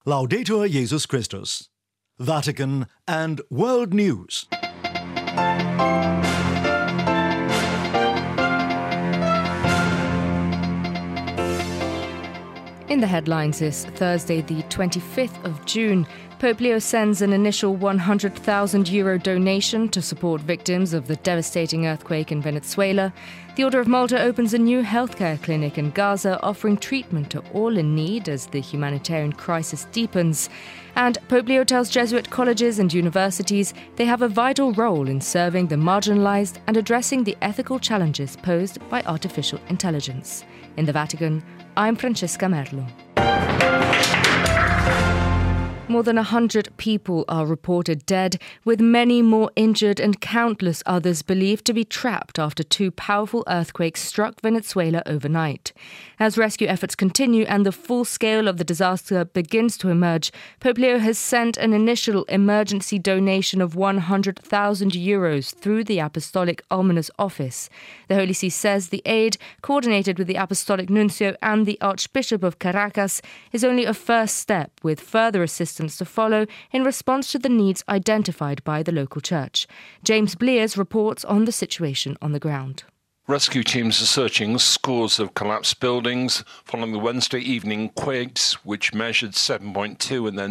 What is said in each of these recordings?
Laudetur Jesus Christus. Vatican and World News. In the headlines this Thursday, the 25th of June, Pope Leo sends an initial €100,000 donation to support victims of the devastating earthquake in Venezuela. The Order of Malta opens a new healthcare clinic in Gaza, offering treatment to all in need as the humanitarian crisis deepens. And Pope Leo tells Jesuit colleges and universities they have a vital role in serving the marginalised and addressing the ethical challenges posed by artificial intelligence. In the Vatican, I'm Francesca Merlo. More than 100 people are reported dead, with many more injured and countless others believed to be trapped after two powerful earthquakes struck Venezuela overnight. As rescue efforts continue and the full scale of the disaster begins to emerge, Pope Leo has sent an initial emergency donation of €100,000 through the Apostolic Almoner's Office. The Holy See says the aid, coordinated with the Apostolic Nuncio and the Archbishop of Caracas, is only a first step, with further assistance to follow in response to the needs identified by the local church. James Blears reports on the situation on the ground. Rescue teams are searching scores of collapsed buildings following the Wednesday evening quakes, which measured 7.2 and then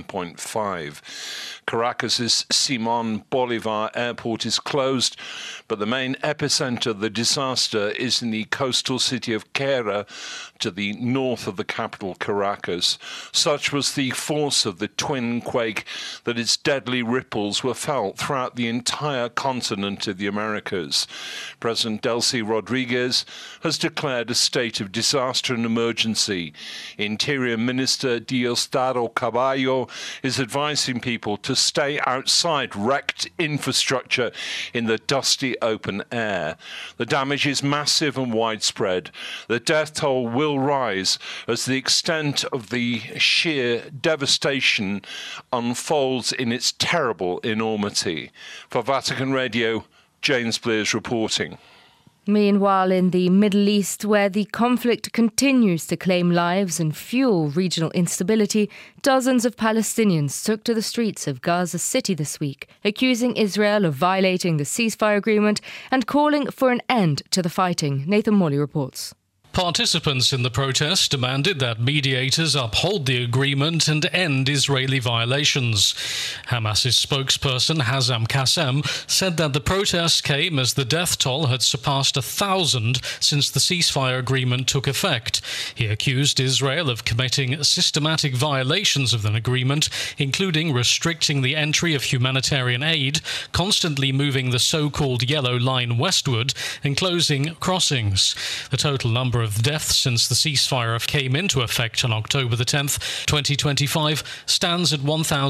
7.5. Caracas' Simón Bolívar airport is closed, but the main epicenter of the disaster is in the coastal city of Quera, to the north of the capital Caracas. Such was the force of the twin quake that its deadly ripples were felt throughout the entire continent of the Americas. President Delcy Rodriguez has declared a state of disaster and emergency. Interior Minister Diosdado Caballo is advising people to stay outside wrecked infrastructure in the dusty open air. The damage is massive and widespread. The death toll will rise as the extent of the sheer devastation unfolds in its terrible enormity. For Vatican Radio, James Blears reporting. Meanwhile, in the Middle East, where the conflict continues to claim lives and fuel regional instability, dozens of Palestinians took to the streets of Gaza City this week, accusing Israel of violating the ceasefire agreement and calling for an end to the fighting. Nathan Morley reports. Participants in the protest demanded that mediators uphold the agreement and end Israeli violations. Hamas's spokesperson Hazem Qassem said that the protests came as the death toll had surpassed 1,000 since the ceasefire agreement took effect. He accused Israel of committing systematic violations of the agreement, including restricting the entry of humanitarian aid, constantly moving the so-called Yellow Line westward, and closing crossings. The total number of deaths since the ceasefire came into effect on October the 10th, 2025, stands at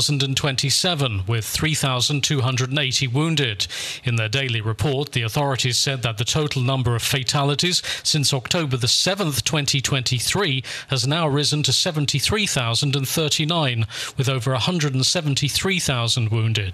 1,027, with 3,280 wounded. In their daily report, the authorities said that the total number of fatalities since October the 7th, 2023, has now risen to 73,039, with over 173,000 wounded.